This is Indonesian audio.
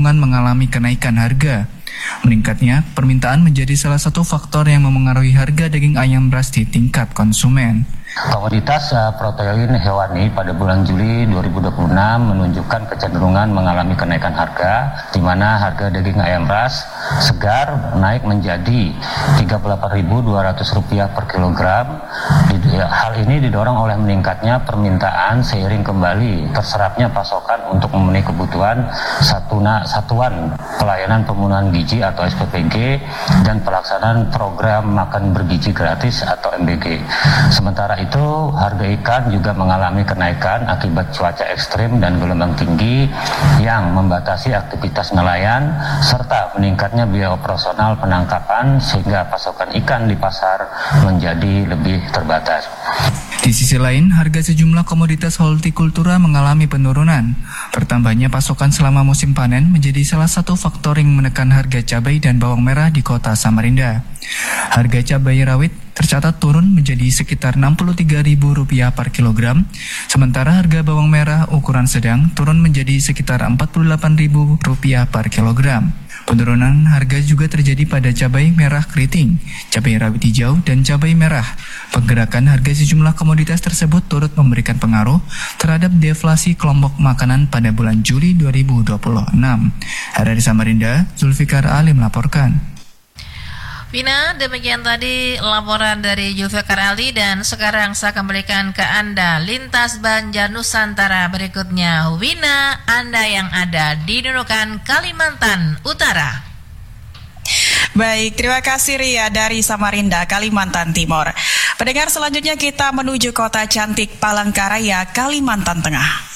kecenderungan mengalami kenaikan harga. Meningkatnya permintaan menjadi salah satu faktor yang memengaruhi harga daging ayam ras di tingkat konsumen. Komoditas protein hewani pada bulan Juli 2026 menunjukkan kecenderungan mengalami kenaikan harga, di mana harga daging ayam ras segar naik menjadi Rp38.200 per kilogram. Hal ini didorong oleh meningkatnya permintaan seiring kembali terserapnya pasokan untuk memenuhi kebutuhan Satuan Pelayanan Pemenuhan Gizi atau SPPG dan pelaksanaan program makan bergizi gratis atau MBG. Sementara itu, harga ikan juga mengalami kenaikan akibat cuaca ekstrim dan gelombang tinggi yang membatasi aktivitas nelayan serta meningkatnya biaya operasional penangkapan sehingga pasokan ikan di pasar menjadi lebih terbatas. Di sisi lain, harga sejumlah komoditas hortikultura mengalami penurunan. Bertambahnya pasokan selama musim panen menjadi salah satu faktor yang menekan harga cabai dan bawang merah di kota Samarinda. Harga cabai rawit tercatat turun menjadi sekitar Rp63.000 per kilogram, sementara harga bawang merah ukuran sedang turun menjadi sekitar Rp48.000 per kilogram. Penurunan harga juga terjadi pada cabai merah keriting, cabai rawit hijau, dan cabai merah. Pergerakan harga sejumlah komoditas tersebut turut memberikan pengaruh terhadap deflasi kelompok makanan pada bulan Juli 2026. Dari Samarinda, Zulfikar Ali melaporkan. Vina, demikian tadi laporan dari Zulfikar Ali dan sekarang saya kembalikan ke Anda Lintas Banjar Nusantara berikutnya. Wina, Anda yang ada di Nunukan, Kalimantan Utara. Baik, terima kasih Ria dari Samarinda, Kalimantan Timur. Pendengar, selanjutnya kita menuju kota cantik Palangkaraya, Kalimantan Tengah.